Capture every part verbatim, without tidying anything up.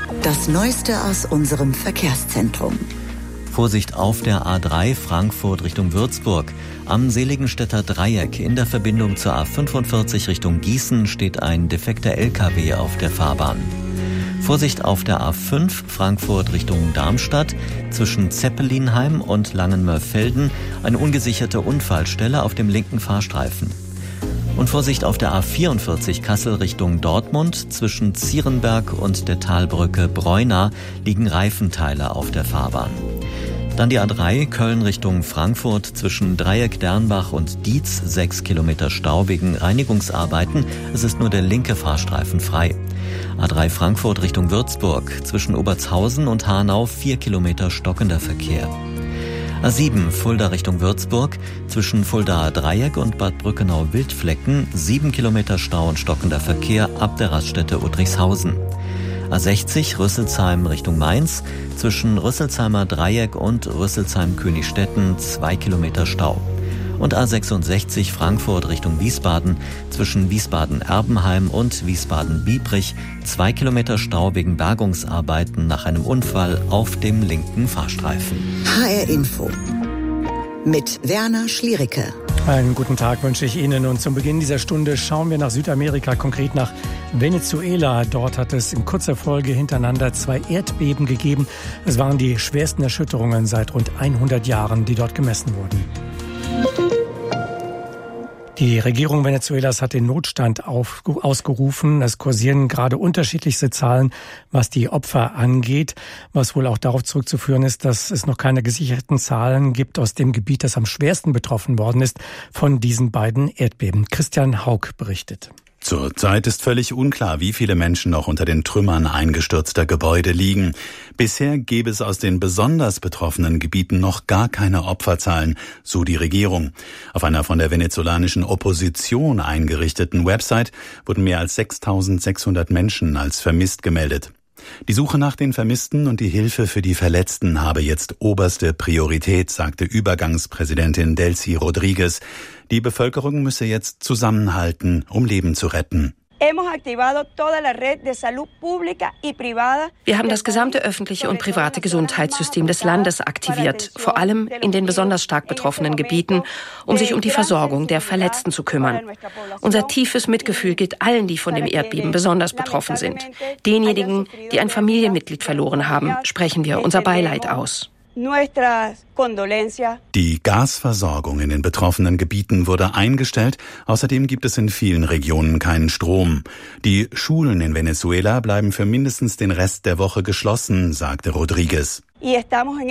Das Neueste aus unserem Verkehrszentrum. Vorsicht auf der A drei Frankfurt Richtung Würzburg. Am Seligenstädter Dreieck in der Verbindung zur A fünfundvierzig Richtung Gießen steht ein defekter L K W auf der Fahrbahn. Vorsicht auf der A fünf Frankfurt Richtung Darmstadt. Zwischen Zeppelinheim und Langenmörfelden eine ungesicherte Unfallstelle auf dem linken Fahrstreifen. Und Vorsicht auf der A vierundvierzig Kassel Richtung Dortmund. Zwischen Zierenberg und der Talbrücke Breuna liegen Reifenteile auf der Fahrbahn. Dann die A drei Köln Richtung Frankfurt zwischen Dreieck Dernbach und Dietz, sechs Kilometer Stau wegen Reinigungsarbeiten. Es ist nur der linke Fahrstreifen frei. A drei Frankfurt Richtung Würzburg zwischen Obertshausen und Hanau, vier Kilometer stockender Verkehr. A sieben Fulda Richtung Würzburg zwischen Fuldaer Dreieck und Bad Brückenau-Wildflecken, sieben Kilometer Stau und stockender Verkehr ab der Raststätte Udrichshausen. A sechzig Rüsselsheim Richtung Mainz zwischen Rüsselsheimer Dreieck und Rüsselsheim-Königstetten, zwei Kilometer Stau. Und A sechsundsechzig Frankfurt Richtung Wiesbaden zwischen Wiesbaden-Erbenheim und Wiesbaden-Biebrich, zwei Kilometer Stau wegen Bergungsarbeiten nach einem Unfall auf dem linken Fahrstreifen. H R Info mit Werner Schliericke. Einen guten Tag wünsche ich Ihnen und zum Beginn dieser Stunde schauen wir nach Südamerika, konkret nach Venezuela. Dort hat es in kurzer Folge hintereinander zwei Erdbeben gegeben. Es waren die schwersten Erschütterungen seit rund hundert Jahren, die dort gemessen wurden. Die Regierung Venezuelas hat den Notstand auf, ausgerufen. Es kursieren gerade unterschiedlichste Zahlen, was die Opfer angeht, was wohl auch darauf zurückzuführen ist, dass es noch keine gesicherten Zahlen gibt aus dem Gebiet, das am schwersten betroffen worden ist von diesen beiden Erdbeben. Christian Haug berichtet. Zurzeit ist völlig unklar, wie viele Menschen noch unter den Trümmern eingestürzter Gebäude liegen. Bisher gäbe es aus den besonders betroffenen Gebieten noch gar keine Opferzahlen, so die Regierung. Auf einer von der venezolanischen Opposition eingerichteten Website wurden mehr als sechstausendsechshundert Menschen als vermisst gemeldet. Die Suche nach den Vermissten und die Hilfe für die Verletzten habe jetzt oberste Priorität, sagte Übergangspräsidentin Delcy Rodriguez. Die Bevölkerung müsse jetzt zusammenhalten, um Leben zu retten. Wir haben das gesamte öffentliche und private Gesundheitssystem des Landes aktiviert, vor allem in den besonders stark betroffenen Gebieten, um sich um die Versorgung der Verletzten zu kümmern. Unser tiefes Mitgefühl gilt allen, die von dem Erdbeben besonders betroffen sind. Denjenigen, die ein Familienmitglied verloren haben, sprechen wir unser Beileid aus. Die Gasversorgung in den betroffenen Gebieten wurde eingestellt. Außerdem gibt es in vielen Regionen keinen Strom. Die Schulen in Venezuela bleiben für mindestens den Rest der Woche geschlossen, sagte Rodriguez. Wir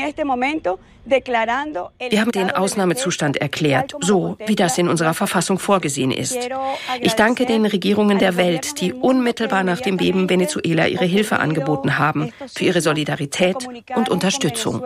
haben den Ausnahmezustand erklärt, so wie das in unserer Verfassung vorgesehen ist. Ich danke den Regierungen der Welt, die unmittelbar nach dem Beben Venezuela ihre Hilfe angeboten haben, für ihre Solidarität und Unterstützung.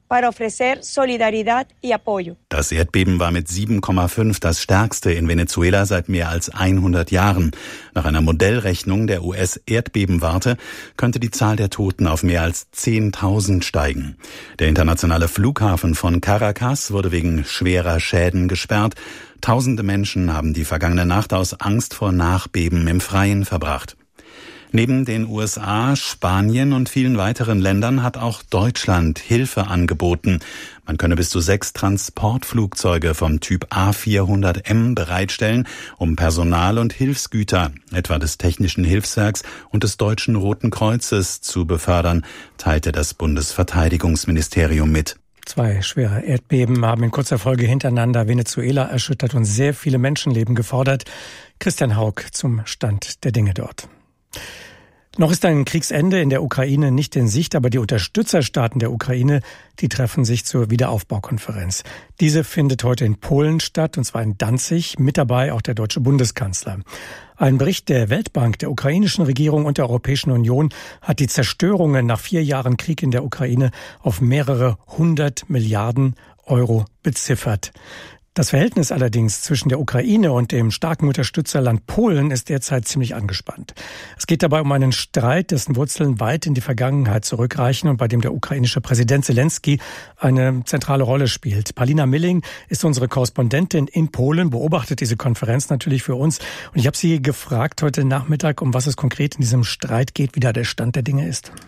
Das Erdbeben war mit sieben Komma fünf das stärkste in Venezuela seit mehr als hundert Jahren. Nach einer Modellrechnung der U S-Erdbebenwarte könnte die Zahl der Toten auf mehr als zehntausend steigen. Der internationale Flughafen von Caracas wurde wegen schwerer Schäden gesperrt. Tausende Menschen haben die vergangene Nacht aus Angst vor Nachbeben im Freien verbracht. Neben den U S A, Spanien und vielen weiteren Ländern hat auch Deutschland Hilfe angeboten. Man könne bis zu sechs Transportflugzeuge vom Typ A vierhundert M bereitstellen, um Personal und Hilfsgüter, etwa des Technischen Hilfswerks und des Deutschen Roten Kreuzes, zu befördern, teilte das Bundesverteidigungsministerium mit. Zwei schwere Erdbeben haben in kurzer Folge hintereinander Venezuela erschüttert und sehr viele Menschenleben gefordert. Christian Haug zum Stand der Dinge dort. Noch ist ein Kriegsende in der Ukraine nicht in Sicht, aber die Unterstützerstaaten der Ukraine, die treffen sich zur Wiederaufbaukonferenz. Diese findet heute in Polen statt, und zwar in Danzig, mit dabei auch der deutsche Bundeskanzler. Ein Bericht der Weltbank, der ukrainischen Regierung und der Europäischen Union hat die Zerstörungen nach vier Jahren Krieg in der Ukraine auf mehrere hundert Milliarden Euro beziffert. Das Verhältnis allerdings zwischen der Ukraine und dem starken Unterstützerland Polen ist derzeit ziemlich angespannt. Es geht dabei um einen Streit, dessen Wurzeln weit in die Vergangenheit zurückreichen und bei dem der ukrainische Präsident Zelensky eine zentrale Rolle spielt. Paulina Milling ist unsere Korrespondentin in Polen, beobachtet diese Konferenz natürlich für uns. Und ich habe sie gefragt heute Nachmittag, um was es konkret in diesem Streit geht, wie da der Stand der Dinge ist.